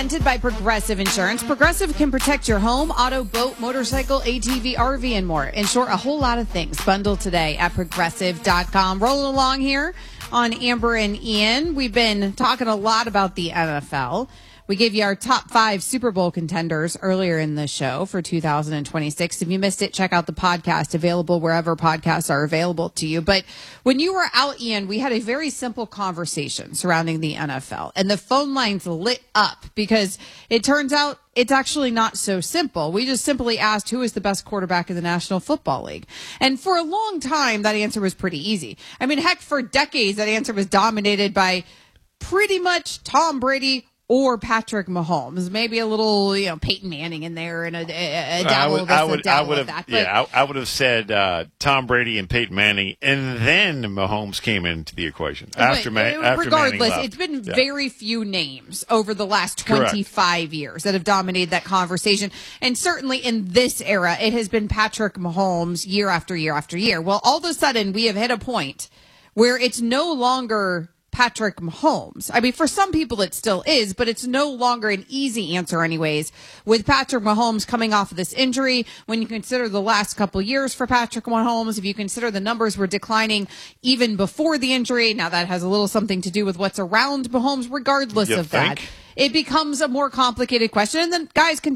Presented by Progressive Insurance. Progressive can protect your home, auto, boat, motorcycle, ATV, RV, and more. In short, a whole lot of things. Bundle today at Progressive.com. Rolling along here on Amber and Ian. We've been talking a lot about the NFL. We gave you our top 5 Super Bowl contenders earlier in the show for 2026. If you missed it, check out the podcast, available wherever podcasts are available to you. But when you were out, Ian, we had a very simple conversation surrounding the NFL, and the phone lines lit up because it turns out it's actually not so simple. We just simply asked who is the best quarterback in the National Football League. And for a long time, that answer was pretty easy. I mean, heck, for decades, that answer was dominated by pretty much Tom Brady or Patrick Mahomes, maybe a little, Peyton Manning in there and a dabble of that. I would have said Tom Brady and Peyton Manning, and then Mahomes came into the equation after Manning left. It's been very few names over the last 25 years that have dominated that conversation, and certainly in this era, it has been Patrick Mahomes year after year after year. Well, all of a sudden, we have hit a point where it's no longer Patrick Mahomes. I mean, for some people it still is, but it's no longer an easy answer anyways, with Patrick Mahomes coming off of this injury. When you consider the last couple years for Patrick Mahomes, if you consider the numbers were declining even before the injury, now that has a little something to do with what's around Mahomes regardless of that. It becomes a more complicated question. And then guys can